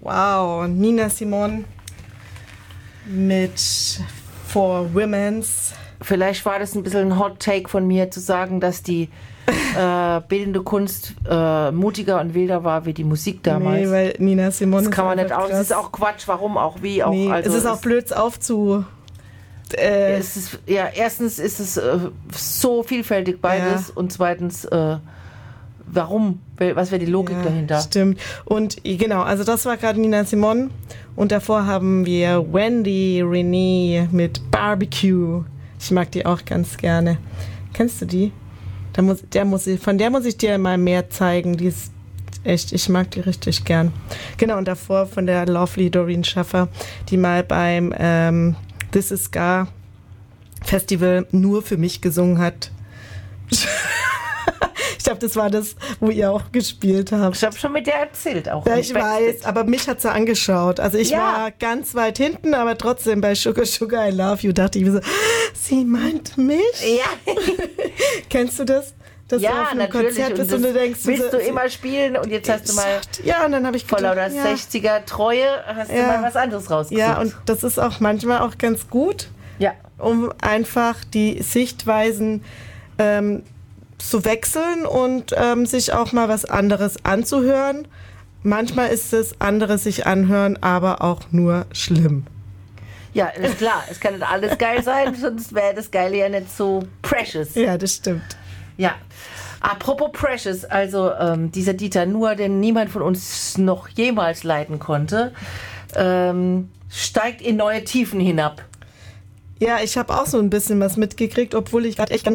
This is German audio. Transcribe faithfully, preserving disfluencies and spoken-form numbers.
Wow, Nina Simone mit For Women's. Vielleicht war das ein bisschen ein Hot Take von mir, zu sagen, dass die äh, bildende Kunst äh, mutiger und wilder war wie die Musik damals. Nee, weil Nina Simone das kann man ist nicht auch. Es ist auch Quatsch. Warum auch? Wie auch? Nee, also es ist auch blöd aufzu... Äh, es ist, ja, erstens ist es äh, so vielfältig beides Ja. und zweitens, äh, warum? Was wäre die Logik ja, dahinter? Stimmt. Und genau, also das war gerade Nina Simone. Und davor haben wir Wendy Renee mit Barbecue. Ich mag die auch ganz gerne. Kennst du die? Da muss, der muss ich, von der muss ich dir mal mehr zeigen. Die ist echt, ich mag die richtig gern. Genau, und davor von der Lovely Doreen Schaffer, die mal beim ähm, This Is Ska Festival nur für mich gesungen hat. Ich glaube, das war das, wo ihr auch gespielt habt. Ich habe schon mit der erzählt auch. Ja, ich weiß, aber mich hat sie angeschaut. Also ich Ja. war ganz weit hinten, aber trotzdem bei Sugar Sugar I Love You dachte ich mir so, sie meint mich? Ja, Kennst du das? Dass du ja auf einem natürlich. Konzert bist und, das du denkst, willst so, du immer spielen und jetzt hast du mal ja, und dann habe ich vor gedacht, lauter ja. sechziger Treue hast du Ja. mal was anderes rausgesucht. Ja, und das ist auch manchmal auch ganz gut, ja. um einfach die Sichtweisen ähm, zu wechseln und ähm, sich auch mal was anderes anzuhören. Manchmal ist das andere sich anhören, aber auch nur schlimm. Ja, ist klar. Es kann nicht alles geil sein, sonst wäre das Geile ja nicht so precious. Ja, das stimmt. Ja. Apropos precious, also ähm, dieser Dieter Nuhr, den niemand von uns noch jemals leiden konnte, ähm, steigt in neue Tiefen hinab. Ja, ich habe auch so ein bisschen was mitgekriegt, obwohl ich gerade echt ganz